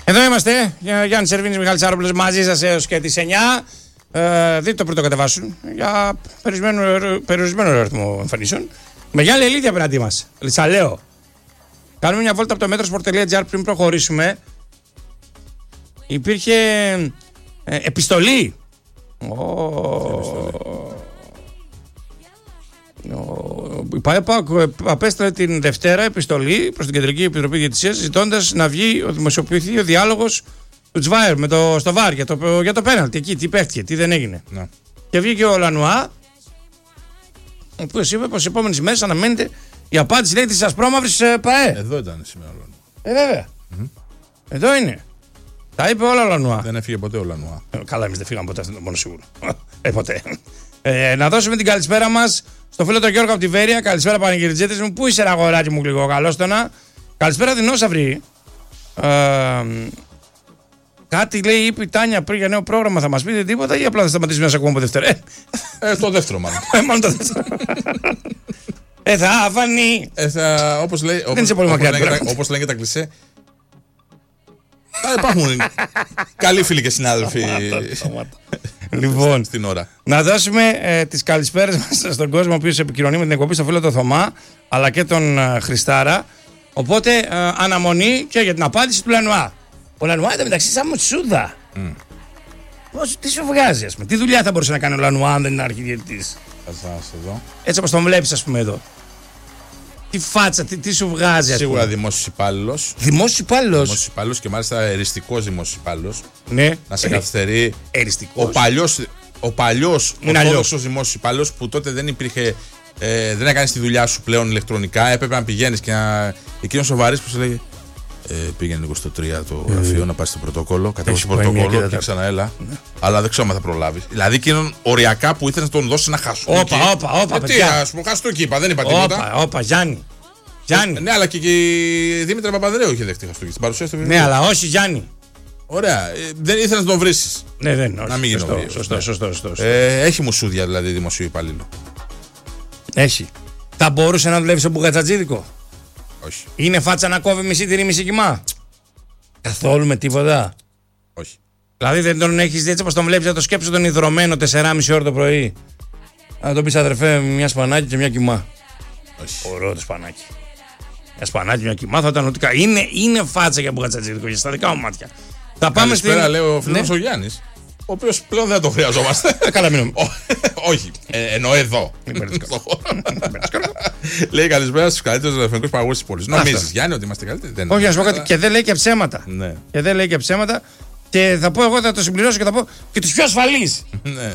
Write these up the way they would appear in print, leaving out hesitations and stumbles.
Εδώ είμαστε, Γιάννης Σερβίνης, Μιχάλης Άροπλος, μαζί σας έως και τις 9. Δείτε το πρώτο κατεβάσουν για περιορισμένο αριθμό εμφανίσεων. Μεγάλη ελίδια απέναντί μας. Λιτσαλέο. Κάνουμε μια βόλτα από το metrosport.gr πριν προχωρήσουμε. Υπήρχε επιστολή. Η ΠΑΕΠΑ απέστειλε την Δευτέρα επιστολή προς την Κεντρική Επιτροπή Διαιτησίας ζητώντας να δημοσιοποιηθεί ο διάλογος του Τσβάιερ στο ΒΑΡ για το πέναλτι. Εκεί τι παίχτηκε, τι δεν έγινε. Ναι. Και βγήκε ο Λανουά, ο οποίος είπε πως στις επόμενες ημέρες αναμένεται η απάντηση, λέει, της ασπρόμαυρης ΠΑΕ. Εδώ ήταν σήμερα ο Λανουά. Βέβαια. Εδώ είναι. Τα είπε όλα ο Λανουά. Δεν έφυγε ποτέ ο Λανουά. Καλά, εμείς δεν φύγαμε ποτέ, αυτό είναι το μόνο σίγουρο. Ποτέ. Να δώσουμε την καλησπέρα μας στο φίλο τον Γιώργο από τη Βέρεια. Καλησπέρα, πανηγυριτζέτες μου. Πού είσαι, αγοράκι μου, γλυκό, καλώς το να. Καλησπέρα, δεινόσαυροι. Κάτι λέει, είπε η Τάνια πριν για νέο πρόγραμμα. Θα μας πείτε τίποτα ή απλά θα σταματήσουμε να σε ακούμε από Δευτέρα? Το δεύτερο, μάλλον. Μάλλον το δεύτερο. Θα φανεί. Όπως λέει, δεν είσαι πολύ μακριά. Όπως λένε και τα κλισέ. Υπάρχουν καλοί φίλοι και συνάδελφοι. Λοιπόν, στην ώρα. Να δώσουμε τις καλησπέρες μας στον κόσμο ο οποίος επικοινωνεί με την εκπομπή, στο φίλο τον Θωμά αλλά και τον Χριστάρα. Οπότε αναμονή και για την απάντηση του Λανουά. Ο Λανουά ήταν μεταξύ σαν μουτσούδα. Τι σου βγάζει, ας πούμε, τι δουλειά θα μπορούσε να κάνει ο Λανουά αν δεν είναι αρχιδιαιτητής? Έτσι όπως τον βλέπεις, ας πούμε, εδώ. Τι φάτσα, τι σου βγάζει, ας πούμε. Σίγουρα δημόσιος υπάλληλος. Δημόσιος υπάλληλος. Δημόσιος υπάλληλος και μάλιστα εριστικός δημόσιος υπάλληλος. Ναι. Να σε καθυστερεί. Εριστικός. Ο παλιός ορθόδοξος δημόσιος υπάλληλος που τότε δεν υπήρχε. Δεν έκανε τη δουλειά σου πλέον ηλεκτρονικά. Έπρεπε να πηγαίνεις και να. Εκείνος σοβαρής που σου λέει. Πήγαινε λίγο στο 3 το γραφείο να πας στο πρωτόκολλο. Κατέβασε το πρωτόκολλο και ξαναέλα. Αλλά δεν ξέρω αν θα προλάβει. Δηλαδή εκείνον οριακά που ήθελε να τον δώσει ένα χάσο. Όπα. Τι, α πούμε, χάσο το εκεί είπα, δεν είπα τίποτα. Όπα, Γιάννη. Ναι, αλλά και η Δήμητρα Παπανδρέου είχε δεχτεί χαστούκι. Στην παρουσία στο βιβλίο. Ναι, αλλά όχι, Γιάννη. Ωραία. Δεν ήθελε να τον βρει. Ναι, δεν είναι. Να μην γίνει σωστό. Έχει μουσούδια δηλαδή δημοσίου υπαλλήλου. Έχει. Θα μπορούσε να δουλεύει στον Μπουγατσατζίδικο? Όχι. Είναι φάτσα να κόβει μισή τυρί, μισή κοιμά? Καθόλου με τίποτα. Όχι. Δηλαδή δεν τον έχει έτσι όπως τον βλέπει, να το σκέψει τον ιδρωμένο 4,5 ώρα το πρωί. Να τον πει, αδερφέ, μια σπανάκι και μια κοιμά. Όχι. Ωραίο το σπανάκι. Μια σπανάκι, μια κοιμά θα ήταν ότι. Είναι φάτσα για Μπουγατσατζίδικο και στα δικά μου μάτια. Θα πάμε στην. Καλησπέρα, λέει ο φίλος ο Γιάννης, ο οποίος πλέον δεν το χρειαζόμαστε. Καλά, μην. Όχι. Εννοώ εδώ. Λέει καλησπέρα στους καλύτερους ραδιοφωνικούς παραγωγούς της πόλης. Νομίζεις, Γιάννη, ότι είμαστε καλύτεροι? Όχι, να σου πω κάτι. Και δεν λέει και ψέματα. Ναι. Και δεν λέει και ψέματα. Και θα πω εγώ, θα το συμπληρώσω και θα πω και τους πιο ασφαλείς. Ναι.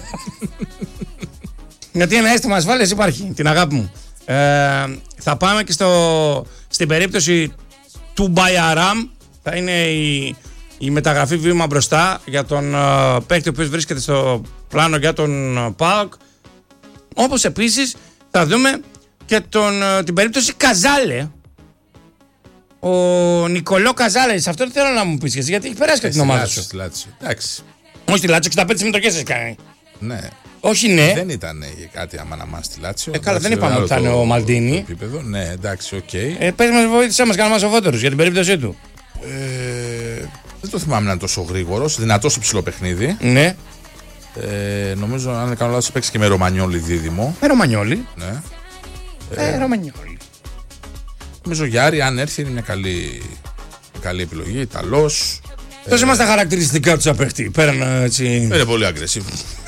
Γιατί ένα αίσθημα ασφάλειας υπάρχει, την αγάπη μου. Θα πάμε και στην περίπτωση του Μπαϊαράμ. Θα είναι η μεταγραφή βήμα μπροστά για τον παίκτη ο οποίος βρίσκεται στο πλάνο για τον ΠΑΟΚ. Όπως επίσης θα δούμε και την περίπτωση Καζάλε. Ο Νικολό Καζάλε. Σε αυτό δεν θέλω να μου πεις γιατί έχει περάσει και την ομάδα σου. Εντάξει. Όχι στη Λάτσιο, 65 συμμετοχές έχει κάνει. Ναι. Όχι, ναι. Δεν ήταν κάτι αμαναμά στη Λάτσιο. Καλά, δεν είπαμε ότι θα είναι ο Μαλντίνι. Ναι, εντάξει, οκ. Πες μας, βοήθησέ μας, κάνουμε σοφότερους για την περίπτωσή του. Δεν το θυμάμαι να είναι τόσο γρήγορος. Δυνατός σε ψηλό παιχνίδι. Ναι. Νομίζω, αν δεν κάνω λάθος, παίξει και με Ρωμανιόλι δίδυμο. Με Ρωμανιόλι. Ναι. Ρωμανιόλι. Νομίζω ο Γιάρη, αν έρθει, είναι μια καλή επιλογή. Ιταλός. Τόσο μας τα χαρακτηριστικά του θα παίχτη. Πέραν έτσι. Είναι πολύ aggressive.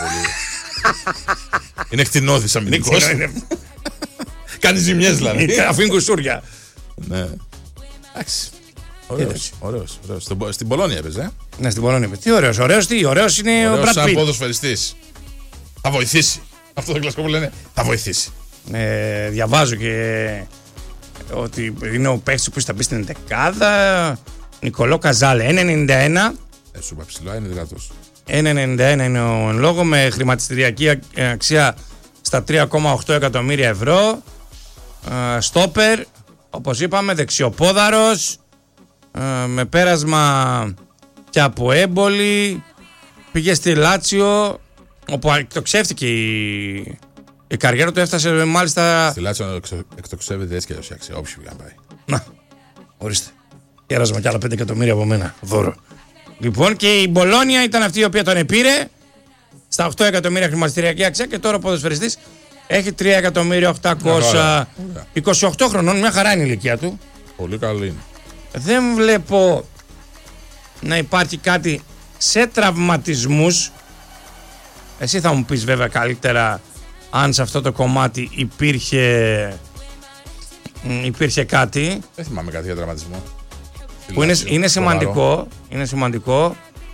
Είναι κτηνώδης αμυντικός. Κάνει ζημιές δηλαδή. Αφήνει κουσούρια. Ναι. Εντάξει. Ωραίος. Στην Πολώνια έπαιζε. Ναι, στην Πολώνια έπαιζε. Τι ωραίος είναι ο Μπραντ Σαν Πιτ. ποδοσφαιριστής. Θα βοηθήσει. Αυτό το κλασικό που λένε θα βοηθήσει. Διαβάζω και ότι είναι ο παίκτης που θα μπει στην δεκάδα. Νικολό Καζάλε, 1,91. Σου είπα ψηλά, είναι δυνατός. 1,91 είναι ο εν λόγω, με χρηματιστηριακή αξία στα 3,8 εκατομμύρια ευρώ. Στόπερ, όπως είπαμε, δεξιοπόδαρος, με πέρασμα και από έμπολη. Πήγε στη Λάτσιο, όπου εκτοξεύτηκε η καριέρα του, έφτασε μάλιστα. Στη Λάτσιο εκτοξεύεται έτσι και το αξία, όποιος πήγε να πάει. Να, ορίστε. Κέρασμα κι άλλα 5 εκατομμύρια από μένα. Δώρο. Λοιπόν, και η Μπολόνια ήταν αυτή η οποία τον επήρε στα 8 εκατομμύρια χρηματιστηριακή αξία και τώρα ο ποδοσφαιριστής έχει 3.800.000. 28 χρονών, μια χαρά είναι η ηλικία του. Πολύ καλή είναι. Δεν βλέπω να υπάρχει κάτι σε τραυματισμούς. Εσύ θα μου πεις βέβαια καλύτερα αν σε αυτό το κομμάτι υπήρχε κάτι. Δεν θυμάμαι κάτι για τραυματισμό. Που είναι σημαντικό. Είναι σημαντικό.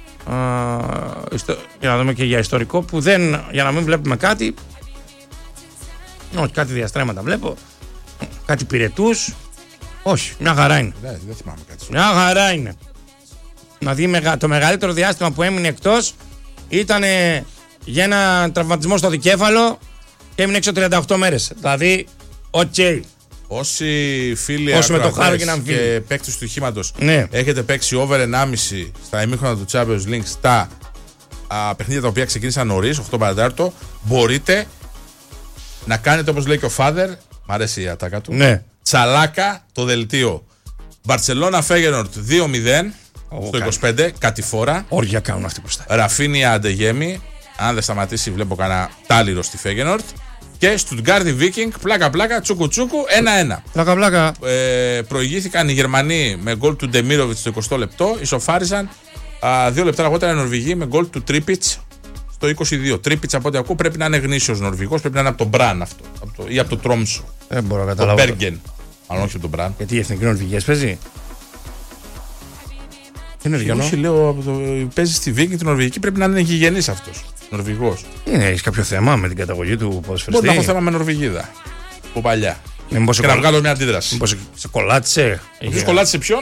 Για να δούμε και για ιστορικό που για να μην βλέπουμε κάτι. Όχι, κάτι διαστρέμματα βλέπω. Κάτι πυρετούς. Όχι, μια χαρά είναι. Δεν θυμάμαι κάτι. Μια χαρά είναι. Δηλαδή το μεγαλύτερο διάστημα που έμεινε εκτός ήταν για ένα τραυματισμό στο δικέφαλο και έμεινε έξω 38 μέρες. Δηλαδή, οκ. Όσοι φίλοι ακροατές και παίκτες του χήματος έχετε παίξει over 1,5 στα ημίχρονα του Champions League στα παιχνίδια τα οποία ξεκίνησαν νωρίς, 8 παρατάρτο, μπορείτε να κάνετε όπως λέει και ο Father, μ' αρέσει η ατάκα του, τσαλάκα το δελτίο. Μπαρτσελώνα Φέγενορτ 2-0 στο 25, κατηφόρα. Όργια κάνουν αυτοί μπροστά. Ραφίνια Αντεγέμι, αν δεν σταματήσει βλέπω κανένα τάλιρο στη Φέγενορτ. Και Στουτγκάρδι Βίκινγκ, πλάκα-πλάκα, τσούκου-τσούκου, 1-1. Πλάκα-πλάκα. Προηγήθηκαν οι Γερμανοί με γκολ του Ντεμίροβιτς στο 20 λεπτό. Ισοφάριζαν 2 λεπτά αργότερα οι Νορβηγοί με γκολ του Τρίπιτς στο 22. Τρίπιτς από ό,τι ακούω πρέπει να είναι γνήσιος Νορβηγός, πρέπει να είναι από τον Μπραν αυτό. Ή από το Τρόμσο. Δεν μπορώ να καταλάβω. Το Μπέργεν. Αλλά όχι από τον Μπραν. Γιατί η εθνική Νορβηγία παίζει. Όχι, λέω, παίζει στη Βίκινγκ την Νορβηγική, πρέπει να είναι γηγενής αυτός. Νορβηγός. Έχεις κάποιο θέμα με την καταγωγή του ποδοσφαιριστή? Μπορεί να έχω θέμα με Νορβηγίδα. Από παλιά. Και να βγάλω μια αντίδραση. Μήπως σε κολλάτισε? Ποιος κολλάτισε ποιον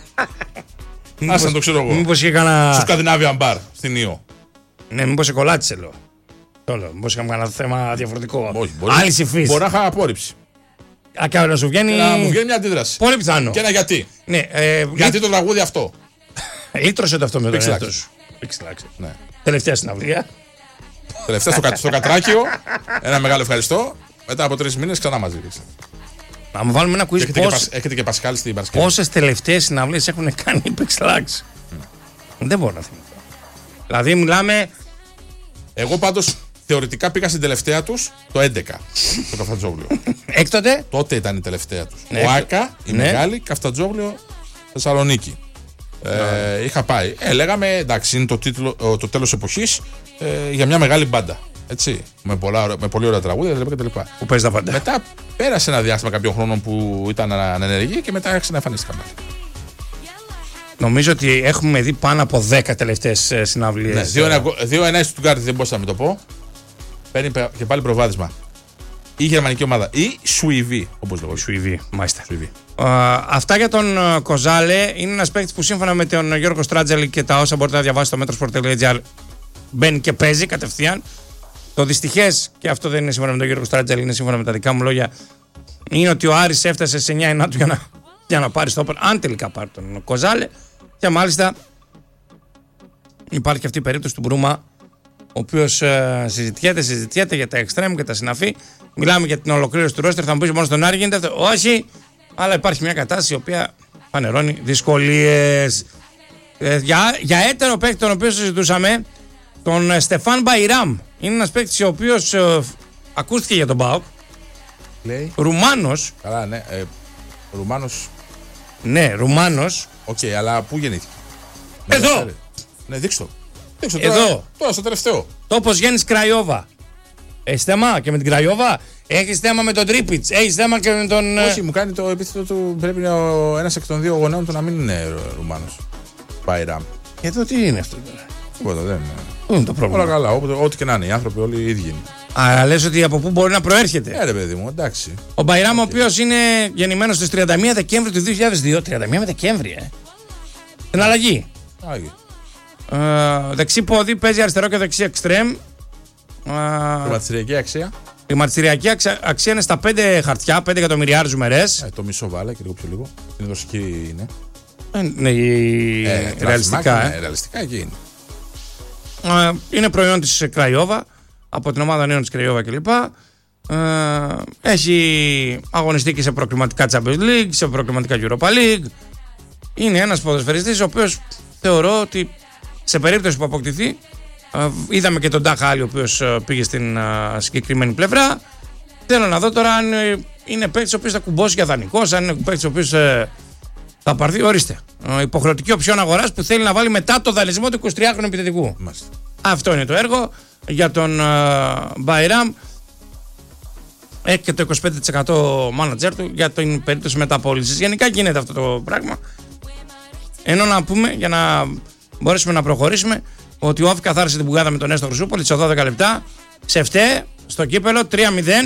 να. Άσε να το ξέρω εγώ. Μήπως είχε κανένα. Στο Σκανδινάβιαν μπαρ στην Ιω. Ναι, μήπως σε κολλάτισε, λέω. Μήπως είχαμε κανένα θέμα διαφορετικό. Όχι, άλλη υφή. Μπορεί να είχα απόρριψη. Και να σου βγαίνει. Να μου βγαίνει μια αντίδραση. Πολύ πιθανό. Και ένα γιατί. Ναι, γιατί το τραγούδι αυτό. Λύτρωσε το αυτό με τον εαυτό σου. Τελευταία συναυλία. Τελευταία στο Κατράκιο. Ένα μεγάλο ευχαριστώ. Μετά από 3 μήνες ξανά μαζί. Να μου βάλουμε ένα quiz. Έχετε και Πασχάλη στην Παρασκευή. Πόσες τελευταίες συναυλίες έχουν κάνει οι Pixelax? Δεν μπορώ να θυμηθώ. Δηλαδή μιλάμε. Εγώ πάντως θεωρητικά πήγα στην τελευταία τους το 11 στο Καφτατζόγλιο. Έκτοτε. Τότε ήταν η τελευταία τους. Ο Άκα, η μεγάλη, Καφτατζόγλιο, Θεσσαλονίκη. Είχα πάει. Λέγαμε εντάξει, είναι το τέλος εποχής για μια μεγάλη μπάντα. Έτσι. Με πολύ ωραία τραγούδια κτλ. Που παίζει τα πάντα. Μετά πέρασε ένα διάστημα κάποιων χρόνων που ήταν ανενεργοί και μετά ξαναεμφανίστηκαν. Νομίζω ότι έχουμε δει πάνω από 10 τελευταίες συναυλίες. Ναι, 2-1 στο Τουγκάρτι, δεν μπορούσα να μην το πω. Παίρνει και πάλι προβάδισμα. Η γερμανική ομάδα. Ή Σουηβή, όπως λέγω. Σουηβή, μάλιστα. Αυτά για τον Κοζάλε. Είναι ένας παίκτης που σύμφωνα με τον Γιώργο Στράτζελη και τα όσα μπορείτε να διαβάσετε στο metrosport.gr μπαίνει και παίζει κατευθείαν. Το δυστυχές, και αυτό δεν είναι σύμφωνα με τον Γιώργο Στράτζελη, είναι σύμφωνα με τα δικά μου λόγια, είναι ότι ο Άρης έφτασε σε 9-9 του για να πάρει στόπερ, αν τελικά πάρει τον Κοζάλε. Και μάλιστα υπάρχει αυτή η περίπτωση του Μπρούμα, ο οποίος συζητιέται για τα εξτρέμ και τα συναφή. Μιλάμε για την ολοκλήρωση του ρόστερ. Θα μου πεις μόνο στον Άρη γίνεται αυτό. Όχι, αλλά υπάρχει μια κατάσταση η οποία φανερώνει δυσκολίες. Για έτερο παίκτη τον οποίο συζητούσαμε, τον Στεφάν Μπαϊράμ. Είναι ένας παίκτης ο οποίος ακούστηκε για τον ΠΑΟΚ. Ρουμάνος. Καλά, ναι. Ρουμάνος. Ναι, Ρουμάνος. Οκ, αλλά πού γεννήθηκε? Εδώ. Ναι, δείξτε το. Εδώ. Τώρα στο τελευταίο. Τόπος γέννης Κραϊόβα. Έχεις θέμα και με την Κραϊόβα? Έχεις θέμα με τον Τρίπιτς? Έχεις θέμα και με τον. Όχι, μου κάνει το επίθετο του. Πρέπει ένας εκ των δύο γονέων του να μην είναι Ρουμάνος. Μπαϊράμ. Εδώ τι είναι αυτό τώρα? Τίποτα, δεν είναι. Πού είναι το πρόβλημα? Όλα καλά, ό,τι και να είναι. Οι άνθρωποι όλοι οι ίδιοι είναι. Αλλά λες ότι από πού μπορεί να προέρχεται? Ρε παιδί μου, εντάξει. Ο Μπαϊράμ, ο οποίος είναι γεννημένος στις 31 Δεκέμβρη του 2002. 31 Δεκέμβρη, Την αλλαγή. Δεξί πόδι, παίζει αριστερό και δεξί εξτρέμ. Χρηματιστηριακή αξία. Η χρηματιστηριακή αξία είναι στα 5 χαρτιά, 5 εκατομμυριάρες ζουμερές. Το μισό βάλα και λίγο πιο λίγο. Την δοσική είναι. Ναι, ρεαλιστικά. Ρεαλιστικά εκεί είναι. Είναι προϊόν της Κραϊόβα, από την ομάδα νέων της Κραϊόβα κλπ. Έχει αγωνιστεί και σε προκριματικά Champions League, σε προκριματικά Europa League. είναι ένας ποδοσφαιριστής ο οποίος θεωρώ ότι σε περίπτωση που αποκτηθεί, είδαμε και τον Ντάχα Άλλη ο οποίος πήγε στην συγκεκριμένη πλευρά. Θέλω να δω τώρα αν είναι παίκτης ο οποίος θα κουμπώσει για δανεικός, αν είναι παίκτης ο οποίος θα πάρθει. Ορίστε. Υποχρεωτική οψιόν αγοράς που θέλει να βάλει μετά το δανεισμό του 23χρονου επιθετικού. Μάλιστα. Αυτό είναι το έργο για τον Μπαϊράμ. Έχει και το 25% μάνατζερ του για την περίπτωση μεταπώλησης. Γενικά γίνεται αυτό το πράγμα. Ενώ να πούμε, για να μπορέσουμε να προχωρήσουμε, ότι ο Όφη καθάρισε την πουγάδα με τον Νέστο Χρυσούπολη σε 12 λεπτά. Σε φταί, στο κύπελο 3-0.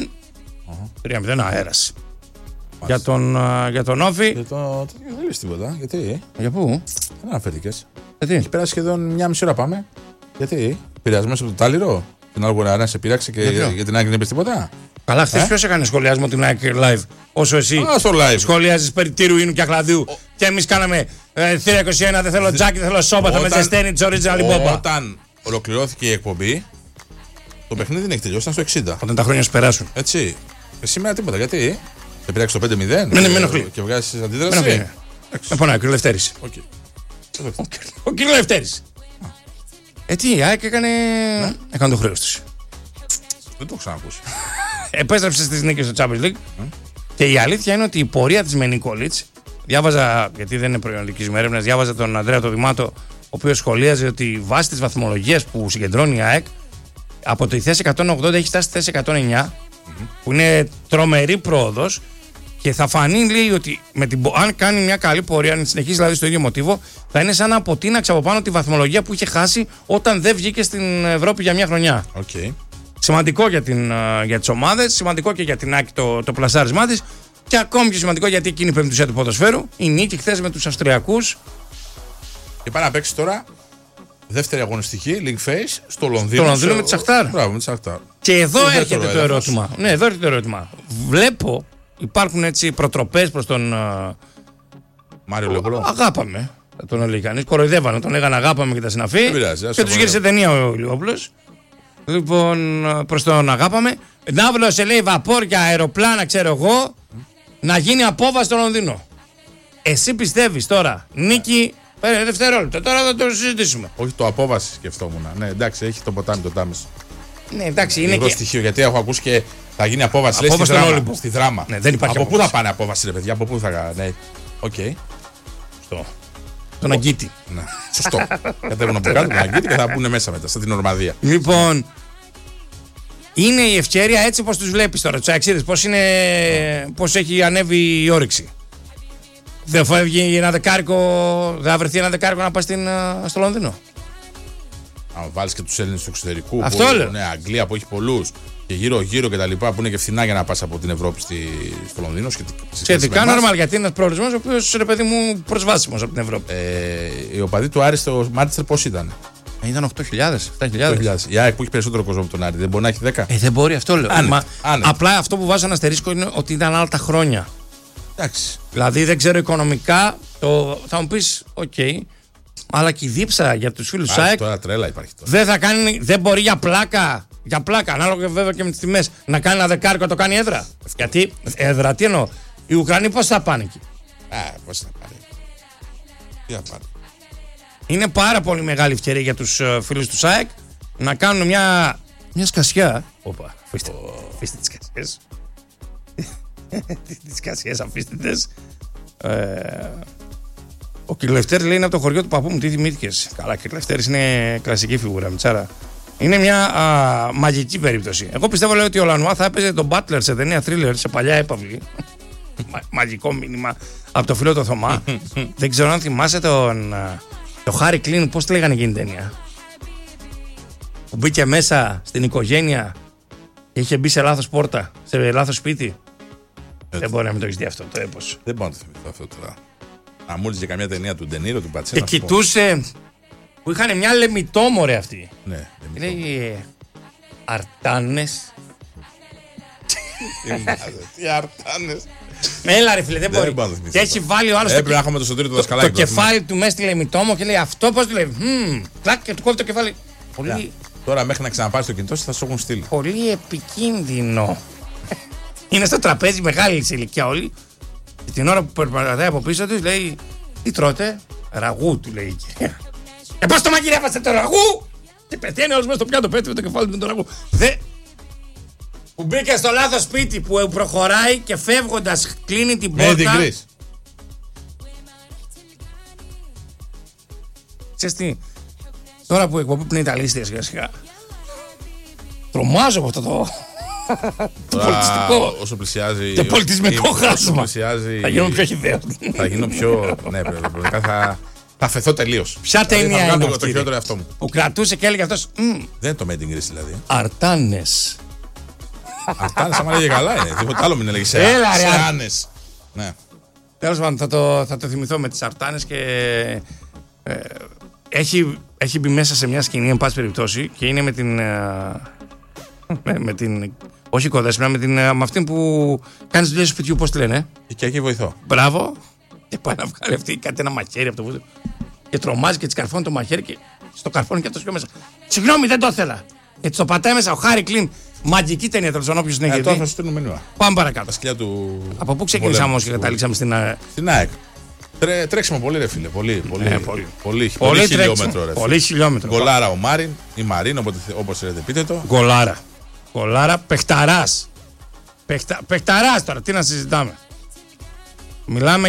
3-0 αέρασε. Για τον Όφη. Δεν λες τίποτα. Γιατί? Για πού? Δεν αναφέρθηκες. Γιατί? Έχει περάσει σχεδόν μια μισή ώρα πάμε. Γιατί? Πειρασμένος από το Τάλιρο. Την άλλη να σε πειράξει και για την ΑΕΚ δεν είπες τίποτα. Καλά, χθες ποιος έκανε σχολιασμό την ΑΕΚ live? Όσο εσύ σχολιάζεις περί τύρου, ίνου και ακλαδίου. Και εμείς κάναμε 321, δεν θέλω τζάκι, δεν θέλω σώπα, θα με ζεσταίνει της original μπόμπα. Όταν ολοκληρώθηκε η εκπομπή, το παιχνίδι δεν έχει τελειώσει, ήταν στο 60. Όταν τα χρόνια σου περάσουν. Έτσι. Σήμερα τίποτα, γιατί? Σε πειράξει το 5-0 με ενοχλεί. Και βγάζεις αντίδραση. Με πονάει ο κ. Λευτέρης. Ο κ. Λευτέρης. Τι, η ΑΕΚ έκανε το χρέος της. Δεν το έχω ξανακούσει. Επέστρεψε στις νίκες στο Champions League. Και η αλήθεια είναι ότι η πορεία της με Νικολίτς, διάβαζα, γιατί δεν είναι προϊόντικης μου έρευνας, διάβαζα τον Ανδρέα το Δημάτο, ο οποίος σχολίαζε ότι βάσει της βαθμολογίας που συγκεντρώνει η ΑΕΚ, από τη θέση 180 έχει φτάσει στη θέση 109, που είναι τρομερή πρόοδος. Και θα φανεί, λέει, ότι αν κάνει μια καλή πορεία, αν συνεχίσει δηλαδή στο ίδιο μοτίβο, θα είναι σαν να αποτείναξε από πάνω τη βαθμολογία που είχε χάσει όταν δεν βγήκε στην Ευρώπη για μια χρονιά. Okay. Σημαντικό για τις ομάδες, σημαντικό και για την ΑΕΚ το πλασάρισμά της, και ακόμη πιο σημαντικό γιατί εκείνη η πεμπτουσία του ποδοσφαίρου, η νίκη χθες με τους Αυστριακούς. Και πάει να παίξει τώρα δεύτερη αγωνιστική, League Phase, στο Λονδίνο. Στο Λονδίνο με τη Σαχτάρ. Μπράβο, με τη Σαχτάρ. Και εδώ έρχεται το ερώτημα. Ναι, εδώ έρχεται το ερώτημα. Βλέπω. Υπάρχουν έτσι προτροπές προς τον Μάριο Λεμπρό. Αγάπαμε, θα τον έλεγε κανείς. Κοροϊδεύανε, τον λέγανε αγάπαμε και τα συναφή. Και τους γύρισε ταινία ο Λιόπουλος. Λοιπόν, προς τον αγάπαμε. Ναύλωσε, λέει, βαπόρια, αεροπλάνα, ξέρω εγώ, να γίνει απόβαση στο Λονδίνο. Εσύ πιστεύεις τώρα, νίκη. Δευτερόλεπτο, τώρα θα το συζητήσουμε. Όχι, το απόβαση σκεφτόμουν. Ναι, εντάξει, έχει το ποτάμι το Τάμεσο. Ναι, εντάξει, είναι και στοιχείο, γιατί έχω ακούσει και θα γίνει απόβαση. Λέει, στη Δράμα. Ναι, δεν υπάρχει από πού θα πάνε απόβαση, ρε παιδιά, από πού θα. Ναι, οκ. Σωστό. Τον Αγκίτη. Ναι, σωστό. Κατέβουν από κάτω τον Αγκίτη και θα μπουν μέσα μετά, στην Ορμανδία. Λοιπόν, είναι η ευκαιρία έτσι όπως τους βλέπεις τώρα, τους αεξίδες, πώς έχει ανέβει η όρεξη. Δεν φεύγει ένα δεκάρικο, δεν θα βρεθεί ένα δεκάρικο να πάει στο Λονδίνο. Αν βάλεις και τους Έλληνες του εξωτερικού, αυτό λέω. Ναι, Αγγλία που έχει πολλούς και γύρω-γύρω και τα λοιπά, που είναι και φθηνά για να πας από την Ευρώπη στο Λονδίνο. Σχετικά normal, γιατί είναι ένας προορισμός ο οποίος, ρε παιδί μου, προσβάσιμος από την Ευρώπη. Οι οπαδοί του Άρη στο Μάντσεστερ πώς ήταν? Ήταν 8.000. Η ΑΕΚ που έχει περισσότερο κόσμο από τον Άρη, δεν μπορεί να έχει 10. Δεν μπορεί, αυτό λέω. Απλά αυτό που βάζω ένα αστερίσκο είναι ότι ήταν άλλα τα χρόνια. Εντάξει. Δηλαδή δεν ξέρω οικονομικά, θα μου πεις, οκ. Αλλά και η δίψα για τους φίλους ΣΑΕΚ. Τώρα τρέλα υπάρχει τώρα. Δεν μπορεί για πλάκα, ανάλογα βέβαια και με τις τιμές, να κάνει ένα δεκάρικο, το κάνει έδρα. Γιατί έδρα, τι εννοώ, οι Ουκρανοί πώς θα πάνε εκεί? Πώς θα πάνε? Τι θα πάνε? Είναι πάρα πολύ μεγάλη ευκαιρία για τους φίλους του ΣΑΕΚ να κάνουν μια σκασιά. Όπα, αφήστε τις σκασιές. Τις σκασιές αφήστε τις. Ο κ. Λευτέρης λέει είναι από το χωριό του παππού μου, τι θυμήθηκες? Καλά, κ. Λευτέρης είναι κλασική φιγούρα, Μιτσάρα. Είναι μια μαγική περίπτωση. Εγώ πιστεύω, λέει, ότι ο Λανουά θα έπαιζε τον Butler σε ταινία thriller, σε παλιά έπαυλη. Μαγικό μήνυμα από το φίλο του Θωμά. Δεν ξέρω αν θυμάσαι το Χάρι Κλίν, πώς τη λέγανε εκείνη την ταινία? Που μπήκε μέσα στην οικογένεια και είχε μπει σε λάθος πόρτα, σε λάθος σπίτι. Δεν μπορεί να μην το έχεις δει αυτό το έπος. Δεν μπορώ να το θυμηθώ αυτό τώρα. Αν μου έλεγε καμιά ταινία του Ντενίρο, του Πατσένα. Και κοιτούσε. Που είχαν μια λεμιτόμορε αυτή. Ναι, λέει. Αρτάνες. Τι αρτάνες? Έλα ρε φίλε, δεν μπορεί. Και έχει βάλει ο άλλος έπρεπε να έχουμε το Σωτήρι το δασκαλάκι. Το κεφάλι του μέσα στη λεμιτόμο και λέει αυτό πώς του λέει. Κλακ και του κόβει το κεφάλι. Πολύ... Τώρα μέχρι να ξαναπάρει το κινητό θα σου έχουν στείλει. Πολύ επικίνδυνο. Είναι στο τραπέζι, μεγάλη ηλικία όλοι. Και την ώρα που περπατάει από πίσω του λέει Τι τρώτε? Ραγού, του λέει η κυρία. Πώς το μαγειρεύαστε το ραγού? Και πεθαίνει όλος μέσα στο πιάτο, πέτει με το κεφάλι του με το ραγού. Που μπήκε στο λάθος σπίτι, που προχωράει και φεύγοντας κλείνει την πόρτα. Ξέρεις τι, τώρα που εκπομπή πνέει τα λίστια σιγά σιγά, τρομάζω από αυτό το πολιτιστικό. Όσο πλησιάζει. Το πολιτισμικό χάσμα. Θα γίνω πιο χυδαίο. Θα γίνω πιο. Ναι, πραγματικά θα φεθώ τελείως. Ποια ταινία είναι το χειρότερο εαυτό μου. Που κρατούσε και έλεγε αυτός. Δεν είναι το Made in Greece δηλαδή. Αρτάνες. Αρτάνες, άμα λέγε καλά είναι. Τίποτα άλλο μην έλεγε σε άνες. Ναι. Τέλος πάντων, θα το θυμηθώ με τις αρτάνες και έχει μπει μέσα σε μια σκηνή, εν πάση περιπτώσει, και είναι με την όχι κοδέσποινα, με αυτήν που κάνει δουλειές του σπιτιού, πώς τη λένε. Και βοηθώ. Μπράβο. Και πάει να βγάλει αυτή κάτι ένα μαχαίρι από το βούτυρο. Και τρομάζει και τη καρφώνει το μαχαίρι και στο καρφώνει και αυτό πιο μέσα. Συγγνώμη, δεν το ήθελα. Και το πατάει μέσα ο Χάρι Κλίν. Μαγική ταινία, τέλος πάντων, όποιος την έχει δει. Τώρα θα σου στείλω μήνυμα. Πάμε παρακάτω. Από πού ξεκινήσαμε όμως και καταλήξαμε στην ΑΕΚ. Τρέξιμο πολύ, ρε φίλε. Πολύ χιλιόμετρο, ρε. Πολύ χιλιόμετρο. Γκολάρα ο Μάριν, η Μαρίν, όπως θέλετε πείτε το. Γκολάρα, παιχταράς. Παιχταράς τώρα, τι να συζητάμε. Μιλάμε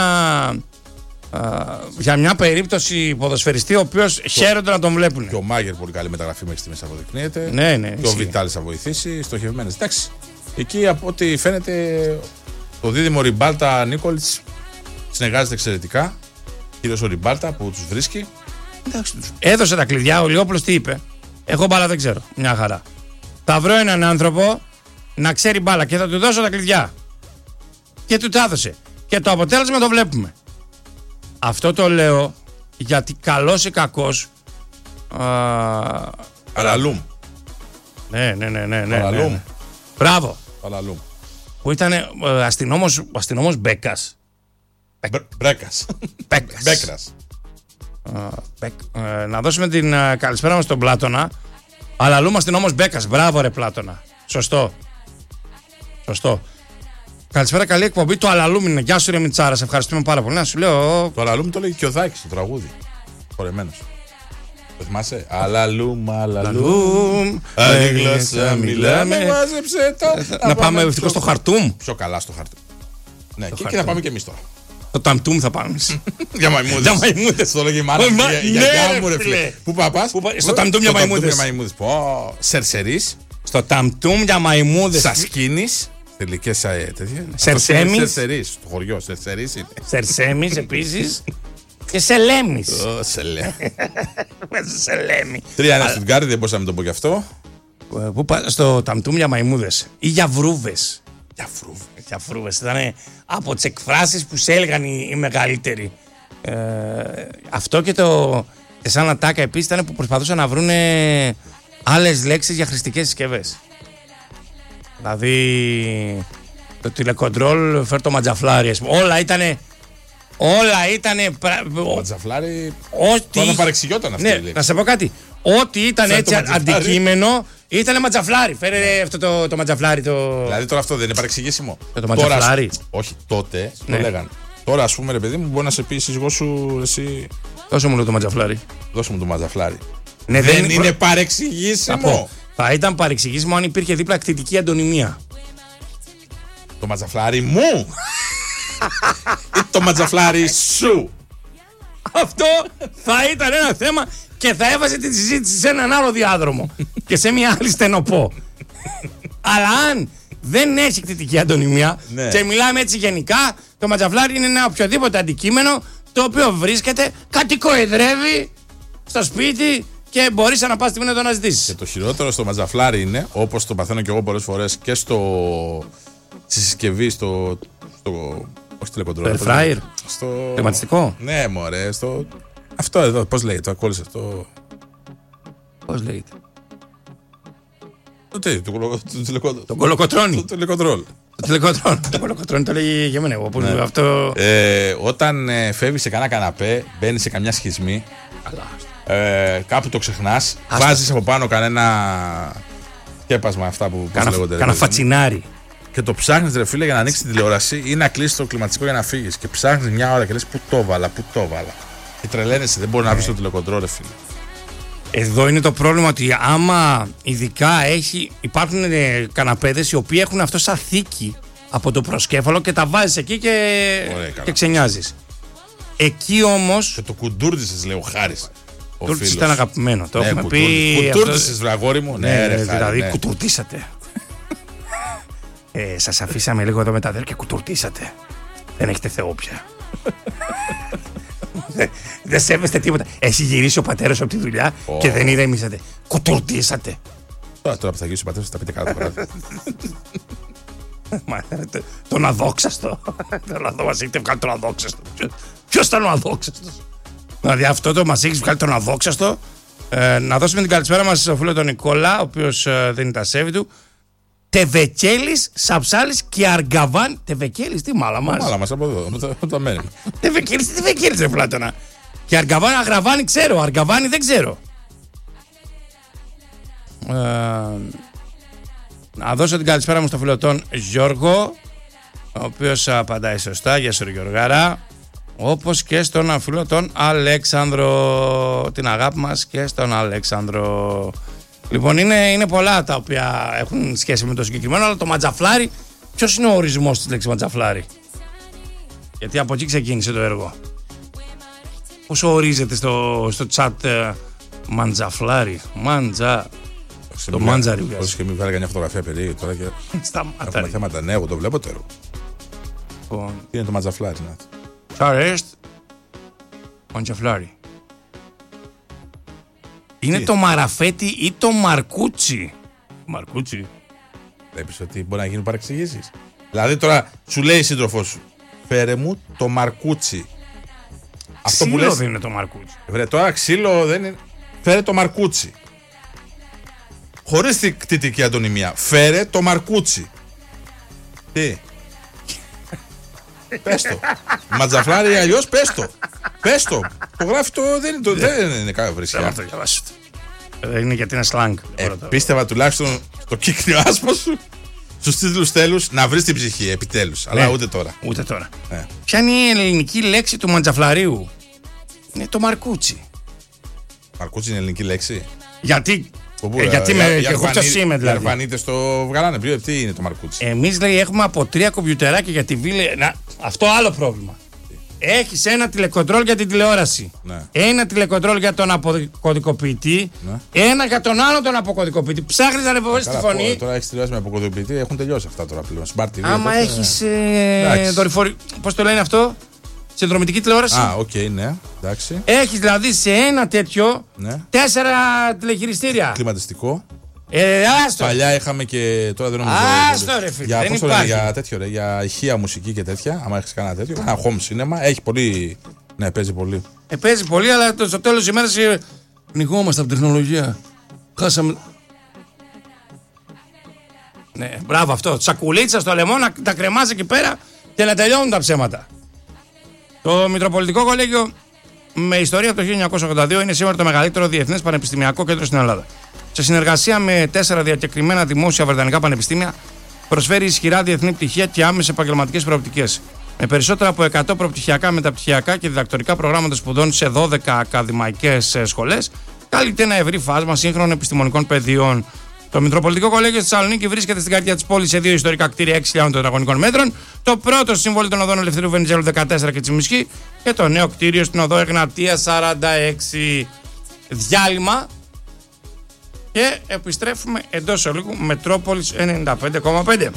για μια περίπτωση ποδοσφαιριστή ο οποίος χαίρονται να τον βλέπουν. Και ο Μάγερ πολύ καλή μεταγραφή μέχρι στιγμής αποδεικνύεται. Ναι. Και ο Βιτάλης θα βοηθήσει, στοχευμένες. Εντάξει. Εκεί από ό,τι φαίνεται το δίδυμο Ριμπάλτα Νίκολιτς συνεργάζεται εξαιρετικά. Κυρίως ο Ριμπάλτα που τους βρίσκει. Εντάξει, έδωσε τα κλειδιά. Ο Λιόπουλος τι είπε? Εγώ μπάλα δεν ξέρω. Μια χαρά. Θα βρω έναν άνθρωπο να ξέρει μπάλα και θα του δώσω τα κλειδιά. Και του τα έδωσε. Και το αποτέλεσμα το βλέπουμε. Αυτό το λέω γιατί καλός ή κακός. Αλαλούμ. Ναι. Αλαλούμ. Μπράβο. Αλαλούμ. Που ήταν αστυνόμος Μπέκας. Μπέκας. Να δώσουμε την καλησπέρα μας στον Πλάτωνα. Αλαλούμ αστυνόμος Μπέκας. Μπράβο ρε Πλάτωνα. Σωστό. Καλησπέρα, καλή εκπομπή. Το Αλαλούμ είναι. Γεια σου ρε Μιτσάρα, σε ευχαριστούμε πάρα πολύ. Να σου λέω. Το Αλαλούμ το λέγει και ο Δάκης στο τραγούδι. Χορεμένος. Το θυμάσαι? Αλαλούμ. Άλλη γλώσσα μιλάμε. Μάζεψε το. Να πάμε ευτυχώς στο Χαρτούμ. Πιο καλά στο Χαρτούμ. Ναι, και θα πάμε και εμείς τώρα. Το Ταμτούμ θα πάμε. Για μαϊμούδες. Το λέγει η μάνα. Για μου ρε φίλε. Πού παπάς? Στο Ταμτούμ για μαϊμούδες. Σερσερίς. Στο Ταμτούμ για μαϊμούδες. Σασκίνης. Τελικές τέτοια. Σερσέμις. Στο χωριό, Σερσερίς είναι. Σερσέμις επίσης. Και Σελέμις. Σελέμι. 3-1 στην Κάρτη, δεν μπορούσα να το πω κι αυτό. Πού πάει στο Ταμτούμ για μαϊμούδες ή για βρούβες. Για φρούβες. Ήταν από τις εκφράσεις που σε έλεγαν οι μεγαλύτεροι. Αυτό και το σαν ατάκα επίσης ήταν που προσπαθούσαν να βρουν άλλες λέξεις για χρηστικές συσκευές. Δηλαδή το τηλεκοντρόλ, φέρ το ματζαφλάρι. Όλα ήτανε. Το ματζαφλάρι. Ό,τι. Όταν παρεξηγιόταν αυτή η λέξη. Να σε πω κάτι. Ό,τι ήταν έτσι αντικείμενο ήταν ματζαφλάρι. Φέρε αυτό το ματζαφλάρι. Δηλαδή τώρα αυτό δεν είναι παρεξηγήσιμο. Το ματζαφλάρι. Όχι, τότε το λέγανε. Τώρα, ας πούμε, ρε παιδί μου, μπορεί να σε πει η σύζυγός σου, εσύ. Δώσε μου το ματζαφλάρι. Δώσε μου το ματζαφλάρι. Ναι, δεν είναι παρεξηγήσιμο. Θα ήταν παρεξηγήσιμο αν υπήρχε δίπλα κτητική αντωνυμία. Το ματζαφλάρι μου ή το ματζαφλάρι σου. Αυτό θα ήταν ένα θέμα και θα έβαζε τη συζήτηση σε έναν άλλο διάδρομο και σε μια άλλη στενοπό. Αλλά αν δεν έχει κτητική αντωνυμία και μιλάμε έτσι γενικά, το ματζαφλάρι είναι ένα οποιοδήποτε αντικείμενο το οποίο βρίσκεται, κατοικοεδρεύει στο σπίτι και μπορείς να πας τη μήνα να το αναζητήσεις. Και το χειρότερο στο ματζαφλάρι είναι, όπως το παθαίνω και εγώ πολλές φορές και στη συσκευή, όχι τηλεκοντρόλ. Το air fryer. Στο κλιματιστικό. Ναι, μωρέ. Αυτό εδώ, πώς λέγεται, το ακόλουσε αυτό. Πώς λέγεται? Το κολοκοτρόνι. Το τηλεκοντρόλ. Το κολοκοτρόνι το λέγει για μένα εγώ. Αυτό... Όταν φεύγεις σε κανένα καναπέ, μπαίνεις σε καμιά σχισμή, κάπου το ξεχνάς, βάζεις από πάνω κανένα σκέπασμα αυτά που λέγονται. Κανένα φατσινάρι. και το ψάχνεις, ρε φίλε, για να ανοίξει τη τηλεόραση ή να κλείσει το κλιματιστικό για να φύγεις. Και ψάχνεις μια ώρα και λες πού το βάλα. Και τρελαίνεσαι, δεν μπορεί να βρει το τηλεκοντρόλ, ρε φίλε. Εδώ είναι το πρόβλημα, ότι άμα ειδικά υπάρχουν καναπέδες οι οποίοι έχουν αυτό σαν θήκη από το προσκέφαλο και τα βάζεις εκεί και ξενιάζεις. Εκεί όμως. Και το κουντούρτισες, λέει ο Χάρης. Το κουντούρτισες ήταν αγαπημένο. Το έχουμε πει. Κουντούρτισες, βραγόρι μου. Ναι, ρε, δηλαδή κουτουρτίσατε. Σας αφήσαμε λίγο εδώ με τα αδέρφια και κουτουρτίσατε. Δεν έχετε Θεό πια. Δεν σέβεστε τίποτα. Έχει γυρίσει ο πατέρας από τη δουλειά και δεν ηρεμήσατε. Κουτουρτίσατε. Τώρα που θα γυρίσει ο πατέρας θα τα πείτε καλά το βράδυ. Τον αδόξαστο. Μας έχετε βγάλει τον αδόξαστο. Ποιος ήταν ο αδόξαστος? Δηλαδή αυτό το μας έχεις βγάλει τον αδόξαστο. Να δώσουμε την καλησπέρα μας στο φίλο τον Νικόλα, ο οποίος δεν είναι τα σέβη του. Τεβεκέλης, Σαψάλης και Αργαβάν. Τεβεκέλης, τι μάλα μας. Μάλα μας από εδώ, από το μένει. Τεβεκέλης, ρε Πλάτωνα. Και Αργαβάν, Αγραβάνη ξέρω, Αργαβάνη δεν ξέρω. Να δώσω την καλησπέρα μου στο φίλο τον Γιώργο, ο οποίος απαντάει σωστά. Γεια σου, Γιωργάρα. Όπως και στον φίλο τον Αλέξανδρο. Την αγάπη μας και στον Αλέξανδρο. Λοιπόν, είναι πολλά τα οποία έχουν σχέση με το συγκεκριμένο, αλλά το ματζαφλάρι, ποιος είναι ο ορισμός της λέξης ματζαφλάρι? Γιατί από εκεί ξεκίνησε το έργο. Πώς ορίζεται στο chat μαντζαφλάρι? Το μάντζαρι βγάζει. Πώς και μην βγάλει κανένα φωτογραφία περίεργη τώρα και έχουμε θέματα. Ναι, εγώ το βλέπω το έργο. Τι είναι το μαντζαφλάρι? Σαρέστ μαντζαφλάρι. Είναι το μαραφέτι ή το μαρκούτσι? Μαρκούτσι. Βλέπεις ότι μπορεί να γίνουν παρεξηγήσεις. Δηλαδή τώρα σου λέει η σύντροφός σου, φέρε μου το μαρκούτσι. Αυτό ξύλο που λες, δεν είναι το μαρκούτσι. Βρε, τώρα ξύλο δεν είναι. Φέρε το μαρκούτσι. Χωρίς τη κτητική αντωνυμία. Φέρε το μαρκούτσι. Τι? Πες το. Ματζαφλάρι αλλιώς πες το. Πες το. Το γράφει το. Δεν είναι κάποια βρισιά. Είναι γιατί είναι slang. Πίστευα τουλάχιστον το κύκνιο άσπρο σου στους τίτλους τέλους να βρεις την ψυχή επιτέλους. Αλλά ούτε τώρα. Ούτε τώρα. Ποια είναι η ελληνική λέξη του μαντζαφλαρίου? Είναι το μαρκούτσι. Μαρκούτσι είναι ελληνική λέξη? Γιατί έχω φτιάξει με δηλαδή. Οι Αρβανίτες το βγάλανε. Τι είναι το μαρκούτσι? Εμείς λέει έχουμε από 3 κομπιουτεράκια για τη βίλη. Αυτό άλλο πρόβλημα. Έχεις ένα τηλεκοντρόλ για την τηλεόραση. Ναι. Ένα τηλεκοντρόλ για τον αποκωδικοποιητή. Ναι. Ένα για τον άλλο τον αποκωδικοποιητή. Ψάχνεις να ανεβώσεις τη φωνή. Τώρα έχεις τηλεόραση με αποκωδικοποιητή. Έχουν τελειώσει αυτά τώρα πλέον. Smart TV. Άμα έχεις δορυφορικό. Πώς το λένε αυτό? Συνδρομητική τηλεόραση. Ναι. Εντάξει. Έχεις δηλαδή σε ένα τέτοιο 4 τηλεχειριστήρια. Κλιματιστικό. Άστο. Παλιά είχαμε και τώρα δεν νομίζω. Άστο ρε φίλε. Για τέτοιο για ηχεία μουσική και τέτοια. Άμα έχεις κανένα τέτοιο. Ένα home cinema. Έχει πολύ. Ναι, παίζει πολύ. Παίζει πολύ, αλλά στο τέλος της ημέρας πνιγόμαστε από τεχνολογία. Χάσαμε. Ναι, μπράβο αυτό. Τσακουλίτσα στο λαιμό να τα κρεμάζει εκεί πέρα και να τελειώνουν τα ψέματα. Το Μητροπολιτικό Κολέγιο με ιστορία από το 1982 είναι σήμερα το μεγαλύτερο διεθνές πανεπιστημιακό κέντρο στην Ελλάδα. Σε συνεργασία με 4 διακεκριμένα δημόσια βρετανικά πανεπιστήμια, προσφέρει ισχυρά διεθνή πτυχία και άμεσες επαγγελματικές προοπτικές. Με περισσότερα από 100 προπτυχιακά, μεταπτυχιακά και διδακτορικά προγράμματα σπουδών σε 12 ακαδημαϊκές σχολές, καλύπτει ένα ευρύ φάσμα σύγχρονων επιστημονικών πεδίων. Το Μητροπολιτικό Κολέγιο στη Θεσσαλονίκη βρίσκεται στην καρδιά της πόλης σε 2 ιστορικά κτίρια 6.000 τετραγωνικών μέτρων. Το πρώτο σύμβολο των οδών Ελευθερίου Βενιζέλου 14 και Τσιμισκή και το νέο κτίριο στην οδό Εγνατία 46. Διάλειμμα και επιστρέφουμε εντός ολίγου. Μετρόπολης 95,5.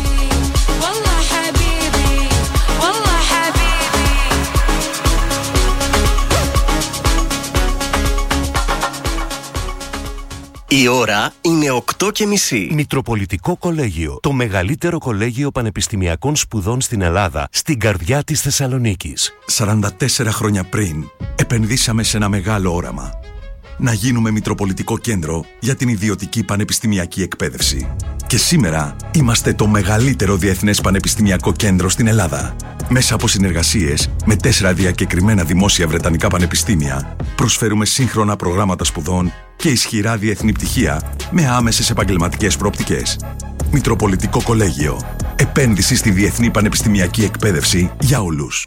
Η ώρα είναι 8:30. Μητροπολιτικό Κολέγιο. Το μεγαλύτερο κολέγιο πανεπιστημιακών σπουδών στην Ελλάδα, στην καρδιά της Θεσσαλονίκης. 44 χρόνια πριν, επενδύσαμε σε ένα μεγάλο όραμα. Να γίνουμε Μητροπολιτικό Κέντρο για την ιδιωτική πανεπιστημιακή εκπαίδευση. Και σήμερα είμαστε το μεγαλύτερο διεθνές πανεπιστημιακό κέντρο στην Ελλάδα. Μέσα από συνεργασίες με 4 διακεκριμένα δημόσια βρετανικά πανεπιστήμια, προσφέρουμε σύγχρονα προγράμματα σπουδών και ισχυρά διεθνή πτυχία με άμεσες επαγγελματικές προοπτικές. Μητροπολιτικό Κολέγιο. Επένδυση στη διεθνή πανεπιστημιακή εκπαίδευση για όλους.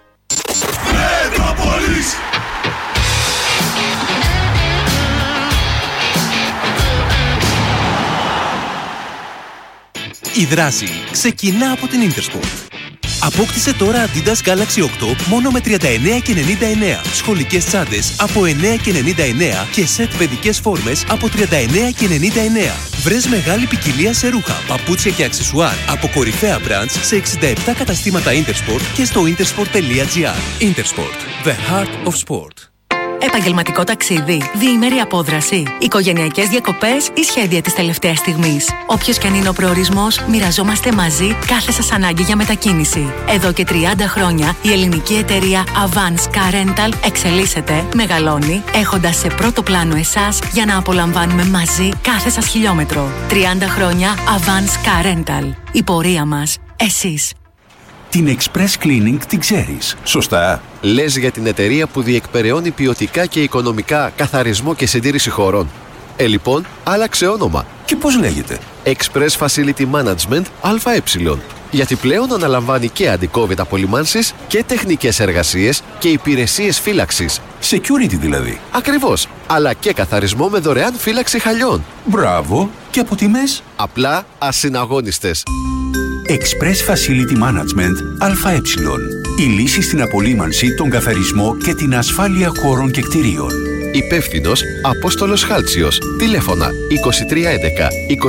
Η δράση ξεκινά από την Intersport. Απόκτησε τώρα Adidas Galaxy 8 μόνο με 39,99. Σχολικές τσάντες από 9,99 και σετ παιδικές φόρμες από 39,99. Βρες μεγάλη ποικιλία σε ρούχα, παπούτσια και αξεσουάρ από κορυφαία brands σε 67 καταστήματα Intersport και στο intersport.gr. Intersport, the heart of sport. Επαγγελματικό ταξίδι, διήμερη απόδραση, οικογενειακές διακοπές ή σχέδια της τελευταίας στιγμής. Όποιος και αν είναι ο προορισμός, μοιραζόμαστε μαζί κάθε σας ανάγκη για μετακίνηση. Εδώ και 30 χρόνια η ελληνική εταιρεία Avance Car Rental εξελίσσεται, μεγαλώνει, έχοντας σε πρώτο πλάνο εσάς για να απολαμβάνουμε μαζί κάθε σας χιλιόμετρο. 30 χρόνια Avance Car Rental. Η πορεία μας, εσείς. Την Express Cleaning την ξέρεις, σωστά? Λες για την εταιρεία που διεκπεραιώνει ποιοτικά και οικονομικά καθαρισμό και συντήρηση χώρων. Λοιπόν, άλλαξε όνομα. Και πώς λέγεται? Express Facility Management ΑΕ. Γιατί πλέον αναλαμβάνει και αντι-COVID απολυμάνσεις και τεχνικές εργασίες και υπηρεσίες φύλαξης. Security δηλαδή. Ακριβώς. Αλλά και καθαρισμό με δωρεάν φύλαξη χαλιών. Μπράβο. Και από τιμές? Απλά ασυναγώνιστες. Express Facility Management ΑΕ. Η λύση στην απολύμανση, τον καθαρισμό και την ασφάλεια χώρων και κτηρίων. Υπεύθυνος Απόστολος Χάλτσιος. Τηλέφωνα 2311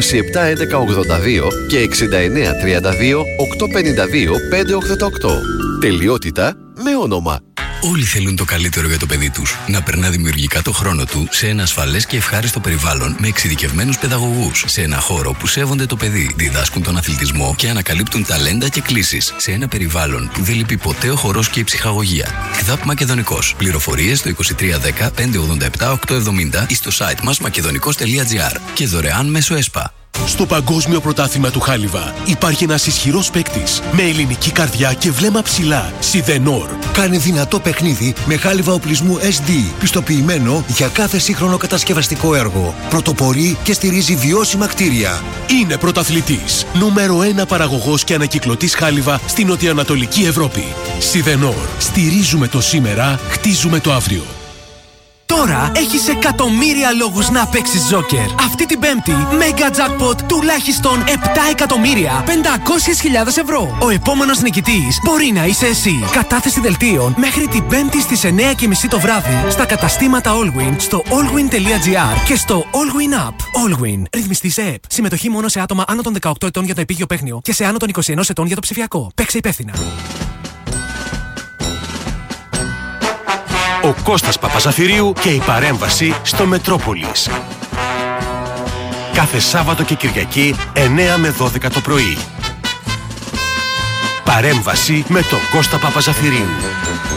271182 και 6932 852 588. Τελειότητα με όνομα. Όλοι θέλουν το καλύτερο για το παιδί τους. Να περνά δημιουργικά το χρόνο του σε ένα ασφαλές και ευχάριστο περιβάλλον με εξειδικευμένους παιδαγωγούς. Σε ένα χώρο που σέβονται το παιδί, διδάσκουν τον αθλητισμό και ανακαλύπτουν ταλέντα και κλίσεις. Σε ένα περιβάλλον που δεν λείπει ποτέ ο χορός και η ψυχαγωγία. ΚΔΑΠ Μακεδονικός. Πληροφορίες στο 2310 587 870 ή στο site μας makedonικos.gr και δωρεάν μέσω ΕΣΠΑ. Στο Παγκόσμιο Πρωτάθλημα του Χάλιβα υπάρχει ένας ισχυρός παίκτης με ελληνική καρδιά και βλέμμα ψηλά. Σιδενόρ. Κάνει δυνατό παιχνίδι με χάλιβα οπλισμού SD, πιστοποιημένο για κάθε σύγχρονο κατασκευαστικό έργο. Πρωτοπορεί και στηρίζει βιώσιμα κτίρια. Είναι πρωταθλητής. Νούμερο 1 παραγωγός και ανακυκλωτής χάλιβα στην νοτιοανατολική Ευρώπη. Σιδενόρ. Στηρίζουμε το σήμερα, χτίζουμε το αύριο. Τώρα έχεις εκατομμύρια λόγους να παίξεις Joker. Αυτή την Πέμπτη, Mega Jackpot τουλάχιστον 7 εκατομμύρια 500.000 ευρώ. Ο επόμενος νικητής μπορεί να είσαι εσύ. Κατάθεση δελτίων μέχρι την Πέμπτη στις 9:30 το βράδυ στα καταστήματα Allwyn, στο allwyn.gr και στο Allwyn App. Allwyn. Ρυθμιστής ΕΕΠ. Συμμετοχή μόνο σε άτομα άνω των 18 ετών για το επίγειο παίχνιο και σε άνω των 21 ετών για το ψηφιακό. Παίξε υπεύθυνα. Ο Κώστας Παπαζαφυρίου και η παρέμβαση στο Μετρόπολης. Κάθε Σάββατο και Κυριακή 9 με 12 το πρωί. Παρέμβαση με τον Κώστα Παπαζαφυρίου.